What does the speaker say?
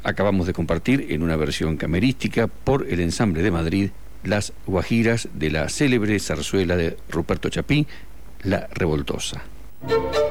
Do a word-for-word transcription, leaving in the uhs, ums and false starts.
acabamos de compartir en una versión camerística por el Ensamble de Madrid las guajiras de la célebre zarzuela de Ruperto Chapí, La Revoltosa.